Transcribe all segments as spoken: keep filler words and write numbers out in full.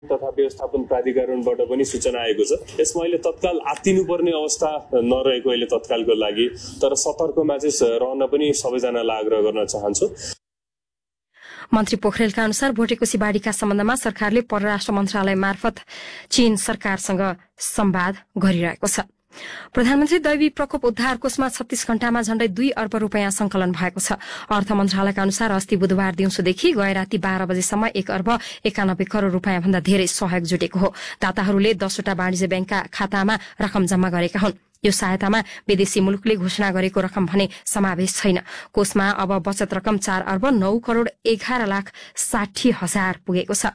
तथा व्यवस्थापन प्राधिकरणबाट पनि सूचना आएको छ। यसमा अहिले तत्काल आत्तिनुपर्ने अवस्था नरहेको अहिले तत्कालको लागि, तर सतर्कमा चाहिँ रहन पनि सबैजनालाई आग्रह गर्न चाहन्छु। मन्त्री पोखरेलका अनुसार भोटेकोशी बाढीका सम्बन्धमा सरकारले परराष्ट्र मन्त्रालय मार्फत चीन सरकारसँग संवाद गरिरहेको छ। प्रधानमन्त्री दैवी प्रकोप उद्धार कोषमा छत्तीस घण्टामा झण्डै दुई अर्ब रूपियाँ संकलन भएको छ। अर्थ मन्त्रालयका अनुसार अस्ति बुधबार दिउँसोदेखि गए राति बाह्र बजेसम्म एक अर्ब एकानब्बे करोड़ रूपियाँ भन्दा धेरै सहयोग जुटेको हो। दाताहरूले दसवटा वाणिज्य ब्याङ्कका खातामा रकम जम्मा गरेका हुन्। यो सहायतामा विदेशी मुलुकले घोषणा गरेको रकम भने समावेश छैन। कोषमा अब बचत रकम चार अर्ब नौ करोड़ एघार लाख साठी हजार पुगेको छ।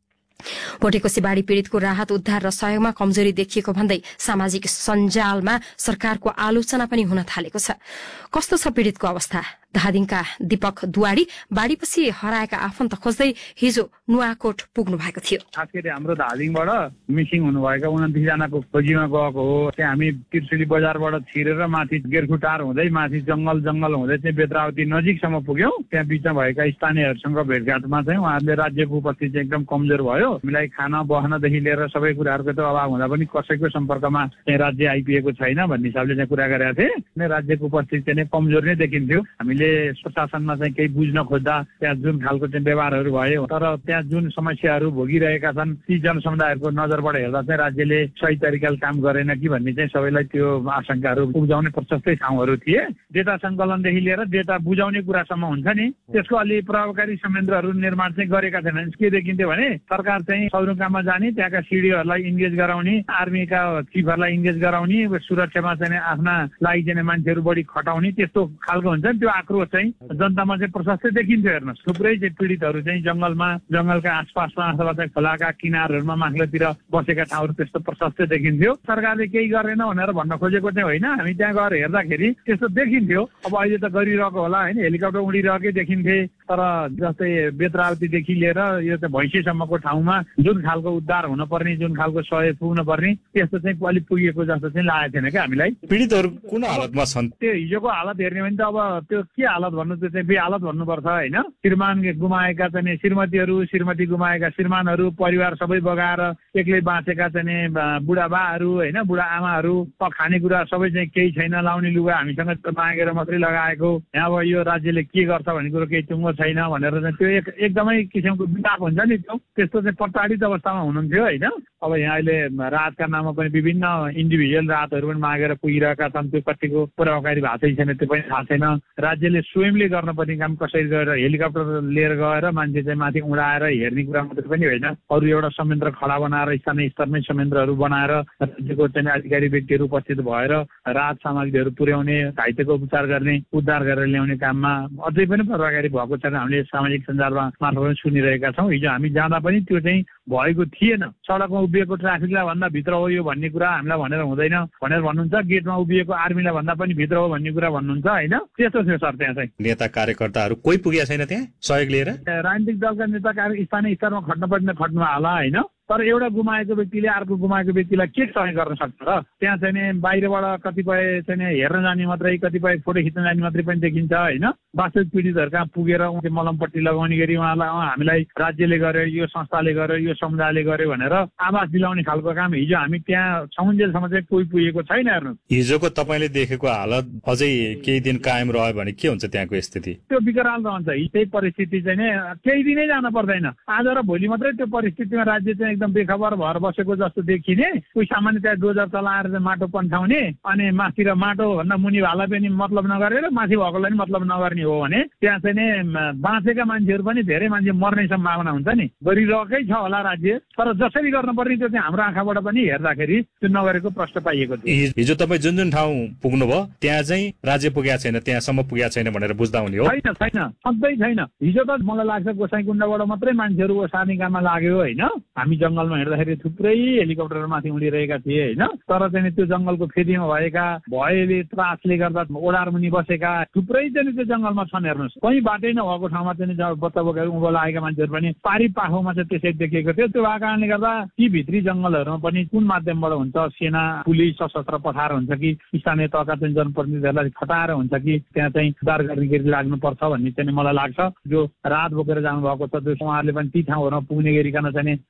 भोटेकोशी बाढ़ी पीड़ितको राहत उद्धार र सहयोगमा कमजोरी देखिएको भन्दै सामाजिक सञ्जालमा सरकारको आलोचना पनि हुन थालेको छ। कस्तो छ पीड़ितको अवस्था? धादिङका दीपक दुवाडी बाढ़ीपछि हराएका आफन्त खोज्दै हिजो नुवाकोट पुग्नु भएको थियो। खास गरी हाम्रो धादिङबाट मिसिङ हुनुभएका उन्तिस जनाको खोजीमा गएको हो। त्यहाँ हामी त्रिशुली बजारबाट छिरेर माथि गेरखुटार हुँदै माथि जंगल जंगल हुँदै चाहिँ बेत्रावती नजिकसम्म पुग्यौं। त्यहाँ बिचमा भएका स्थानीयहरूसँग भेटघाटमा चाहिँ उहाँहरूले राज्यको उपस्थिति चाहिँ एकदम कमजोर भयो। हामीलाई खाना बस्नदेखि लिएर सबै कुराहरूको त अभाव हुँदा पनि कसैको सम्पर्कमा चाहिँ राज्य आइपुगेको छैन भन्ने हिसाबले चाहिँ कुरा गरेका थिए। राज्यको उपस्थिति चाहिँ कमजोर नै देखिन्थ्यो। हामीले प्रशासनमा चाहिँ केही बुझ्न खोज्दा त्यहाँ जुन खालको चाहिँ व्यवहारहरू भयो, तर त्यहाँ जुन समस्याहरू भोगिरहेका छन् ती जनसमुदायहरूको नजरबाट हेर्दा चाहिँ राज्यले सही तरिकाले काम गरेन कि भन्ने चाहिँ सबैलाई त्यो आशंकाहरू उब्जाउने प्रशस्तै ठाउँहरू थिए। डेटा सङ्कलनदेखि लिएर डेटा बुझाउने कुरासम्म हुन्छ नि, त्यसको अलि प्रभावकारी संयन्त्रहरू निर्माण चाहिँ गरेका छैनन्। के देखिन्थ्यो भने सरकार चाहिँ सदरमुकाममा जाने, त्यहाँका सिडिओहरूलाई इन्गेज गराउने, आर्मीका चिफहरूलाई इन्गेज गराउने, सुरक्षामा चाहिँ आफ्ना लागि जाने मान्छेहरू बढी खटाउने, त्यस्तो खालको हुन्छ नि। त्यो आक्रोश चाहिँ जनतामा चाहिँ प्रशस्तै देखिन्थ्यो। हेर्नुहोस्, थुप्रै चाहिँ पीडितहरू चाहिँ जंगलमा, जंगलका आसपासमा अथवा चाहिँ खोलाका किनारहरूमा माथिल्लोतिर बसेका ठाउँहरू त्यस्तो प्रशस्तै देखिन्थ्यो। सरकारले केही गरेन भनेर भन्न खोजेको चाहिँ होइन। हामी त्यहाँ गएर हेर्दाखेरि त्यस्तो देखिन्थ्यो। अब अहिले त गरिरहेको होला होइन, हेलिकप्टर उडिरहेकै देखिन्थे। तर जस्तै बेत्रावतीदेखि लिएर यो चाहिँ भैँसीसम्मको ठाउँमा जुन खालको उद्धार हुनुपर्ने, जुन खालको सहयोग पुग्न पर्ने, त्यस्तो चाहिँ अलिक पुगेको जस्तो चाहिँ लागेको थिएन क्या हामीलाई। पीडितहरू कुन हालतमा छन्? त्यो हिजोको हालत हेर्ने भने त अब त्यो के हालत भन्नु, त्यो चाहिँ बेहालत भन्नुपर्छ होइन। श्रीमान गुमाएका चाहिँ श्रीमतीहरू, श्रीमती गुमाएका श्रीमानहरू, परिवार सबै बगाएर एक्लै बाँचेका चाहिँ बुढाबाहरू होइन, बुढा आमाहरू, खानेकुरा सबै चाहिँ केही छैन, लाउने लुगा हामीसँग मागेर मात्रै लगाएको। यहाँ अब यो राज्यले के गर्छ भन्ने कुरो केही टुङ्गो छैन भनेर चाहिँ त्यो एक एकदमै किसिमको विताप हुन्छ नि। त्यो त्यस्तो चाहिँ प्रताडित अवस्थामा हुनुहुन्थ्यो होइन। अब यहाँ अहिले राहतका नाममा पनि विभिन्न इन्डिभिजुअल राहतहरू पनि मागेर पुगिरहेका छन्। त्यो कतिको प्रभावकारी भएको छैन त्यो पनि थाहा छैन। राज्यले स्वयंले गर्नुपर्ने काम कसरी गरेर हेलिकप्टर लिएर गएर मान्छे चाहिँ माथि उडाएर हेर्ने कुरा मात्रै पनि होइन, अरू एउटा संयन्त्र खडा बनाएर स्थानीय स्तरमै संयन्त्रहरू बनाएर राज्यको चाहिँ अधिकारी व्यक्तिहरू उपस्थित भएर राहत सामग्रीहरू पुर्याउने, घाइतेको उपचार गर्ने, उद्धार गरेर ल्याउने काममा अझै पनि प्रभावकारी भएको छैन। हामीले सामाजिक सञ्जालमा मार्फत सुनिरहेका छौँ। हिजो हामी जाँदा पनि त्यो चाहिँ भएको थिएन। सडकमा उभिएको ट्राफिकलाई भन्दा भित्र हो यो भन्ने कुरा हामीलाई भनेर हुँदैन भनेर भन्नुहुन्छ। गेटमा उभिएको आर्मीलाई भन्दा पनि भित्र हो भन्ने कुरा भन्नुहुन्छ होइन। त्यस्तो थियो सर। त्यहाँ चाहिँ नेता कार्यकर्ताहरू कोही पुगेको छैन त्यहाँ सहयोग लिएर? राजनीतिक दलका नेता कार्य स्थानीय स्तरमा खट्न पर्ने खट्नु होला होइन। तर एउटा गुमाएको व्यक्तिले अर्को गुमाएको व्यक्तिलाई के सहयोग गर्न सक्छ र? त्यहाँ चाहिँ बाहिरबाट कतिपय चाहिँ हेर्न जाने मात्रै, कतिपय फोटो खिच्न जाने मात्रै पनि देखिन्छ होइन। वास्तविक पीडितहरू कहाँ पुगेर मलमपट्टि लगाउने गरी उहाँलाई हामीलाई राज्यले गर्यो, यो संस्थाले गर्यो, यो समुदायले गर्यो भनेर आवास दिलाउने खालको काम हिजो हामी त्यहाँ समुन्जेलसम्म चाहिँ कोही पुगेको छैन। हेर्नु, हिजोको तपाईँले देखेको हालत अझै केही दिन कायम रह्यो भने के हुन्छ त्यहाँको स्थिति? त्यो विकराल रहन्छ। त्यही परिस्थिति चाहिँ नि केही दिनै जान पर्दैन। आज र भोलि मात्रै त्यो परिस्थितिमा राज्य चाहिँ एकदम बेखबर भएर बसेको जस्तो देखिने। कोही सामान्य त्यहाँ डोजर चलाएर माटो पन्ठाउने अनि माथि र माटो भन्दा मुनि भाला पनि मतलब नगरेर माथि भएकोलाई पनि मतलब नगर्ने हो भने त्यहाँ चाहिँ नि बाँचेका मान्छेहरू पनि धेरै मान्छे मर्ने सम्भावना हुन्छ नि। गरिरहेकै छ होला राज्य, तर जसरी गर्नुपर्ने त्यो चाहिँ हाम्रो आँखाबाट पनि हेर्दाखेरि त्यो नगरेको प्रश्न पाइएको थियो। हिजो तपाईँ जुन जुन ठाउँ पुग्नुभयो त्यहाँ चाहिँ राज्य पुगेको छैन, त्यहाँसम्म पुगेको छैन भनेर बुझ्दा हुने हो? छैन छैन, सधैँ छैन। हिजो त मलाई लाग्छ गोसाइँकुण्डबाट मात्रै मान्छेहरू ओसार्ने काममा लाग्यो होइन। हामी जङ्गलमा हेर्दाखेरि थुप्रै हेलिकप्टर माथि उडिरहेका थिए होइन। तर चाहिँ त्यो जङ्गलको फेदीमा भएका, भयले त्रासले गर्दा ओडार मुनि बसेका थुप्रै चाहिँ त्यो जङ्गलमा छन्। हेर्नुहोस्, कहीँ बाटै नभएको ठाउँमा चाहिँ बच्चा बोकेर उँभो लागेका मान्छेहरू पनि पारी पाखोमा चाहिँ त्यसै देखिएको थियो। त्यो भएको कारणले गर्दा ती भित्री जङ्गलहरूमा पनि कुन माध्यमबाट हुन्छ, सेना पुलिस सशस्त्र पठाएर हुन्छ कि स्थानीय तहका चाहिँ जनप्रतिनिधिहरूलाई खटाएर हुन्छ कि त्यहाँ चाहिँ उद्धार गर्ने गरी लाग्नुपर्छ भन्ने चाहिँ मलाई लाग्छ। जो रात बोकेर जानुभएको छ त्यो उहाँहरूले पनि ती ठाउँहरूमा पुग्ने गरिकन चाहिँ आफैले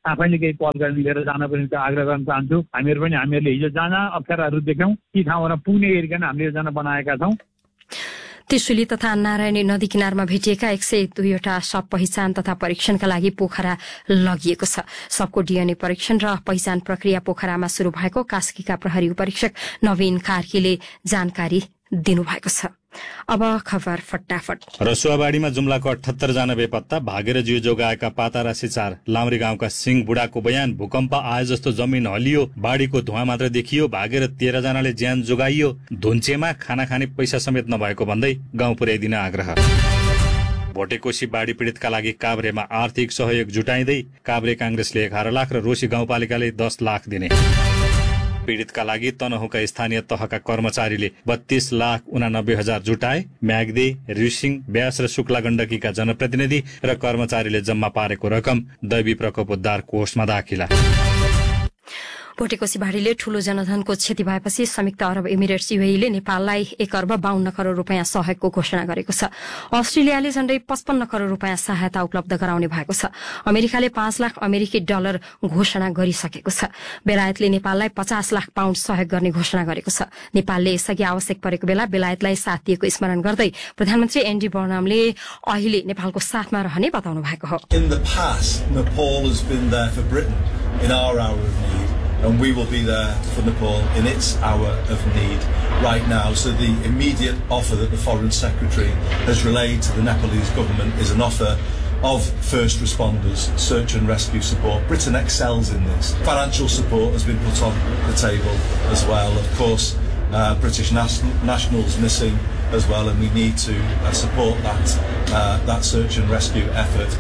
केही पहल गर्ने लिएर जानको निम्ति आग्रह गर्न चाहन्छु। हामीहरू पनि हामीहरूले हिजो जहाँ जहाँ अप्ठ्याराहरू देख्यौँ ती ठाउँहरूमा पुग्ने गरिकन हामीले योजना बनाएका छौँ। त्रिशुली तथा नारायणी नदी किनारमा भेटिएका एक सय दुईवटा शव पहिचान तथा परीक्षणका लागि पोखरा लगिएको छ। शवको डीएनए परीक्षण र पहिचान प्रक्रिया पोखरामा शुरू भएको कास्कीका प्रहरी उपरीक्षक नवीन कार्कीले जानकारी दिनुभएको छ। अब खबर फटाफट। रसुवाबाड़ीमा जुम्लाको अठहत्तर जना बेपत्ता, भागेर जिउ जोगाएका पातारासी चार। लामरी गाउँका सिंह बुढाको बयान, भूकम्प आए जस्तो जमिन हलियो, बाढ़ीको धुवा मात्र देखियो, भागेर तेह्र जनाले ज्यान जोगाइयो, धुन्चेमा खाना खाने पैसा समेत नभएको भन्दै गाउँ पुर्याइदिन आग्रह। भोटेकोशी बाढ़ी पीड़ितका लागि काभ्रेमा आर्थिक सहयोग जुटाइँदै काभ्रे कांग्रेसले एघार लाख र रोशी गाउँपालिकाले दस लाख दिने। पीड़ितका लागि तनहुका स्थानीय तहका कर्मचारीले बत्तीस लाख उनानब्बे हजार जुटाए। म्याग्दे, रिसिङ, व्यास र शुक्ला गण्डकीका जनप्रतिनिधि र कर्मचारीले जम्मा पारेको रकम दैवी प्रकोप उद्धार कोषमा दाखिला। भोटेकोशी बाढ़ीले ठूलो जनधनको क्षति भएपछि संयुक्त अरब इमिरेट्स यूएईले नेपाललाई एक अर्ब बाहन्न करोड़ रूपियाँ सहयोगको घोषणा गरेको छ। अस्ट्रेलियाले झण्डै पचपन्न करोड़ रूपियाँ सहायता उपलब्ध गराउने भएको छ। अमेरिकाले पाँच लाख अमेरिकी डलर घोषणा गरिसकेको छ। बेलायतले नेपाललाई पचास लाख पाउण्ड सहयोग गर्ने घोषणा गरेको छ। नेपालले यसअघि आवश्यक परेको बेला बेलायतलाई साथ दिएको स्मरण गर्दै प्रधानमन्त्री एन्डी बर्नमले अहिले नेपालको साथमा रहने बताउनु भएको हो। In the past, Nepal has been there for Britain in our hour of need. And we will be there for Nepal in its hour of need right now. So the immediate offer that the Foreign Secretary has relayed to the Nepalese government is an offer of first responders, search and rescue support. Britain excels in this. Financial support has been put on the table as well. Of course, uh, British nas- nationals missing as well, and we need to uh, support that, uh, that search and rescue effort.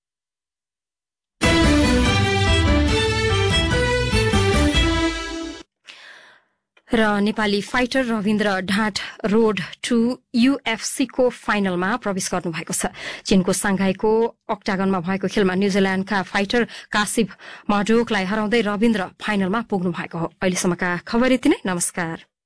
र Nepali fighter Rabindra ढाँट road two यूएफसीको फाइनलमा प्रवेश गर्नुभएको छ। चीनको सांघाईको अक्टागनमा भएको खेलमा न्यूजील्याण्डका fighter Kashif माडोकलाई हराउँदै रविन्द्र फाइनलमा पुग्नु भएको हो। अहिलेसम्मका खबर यति नै। नमस्कार।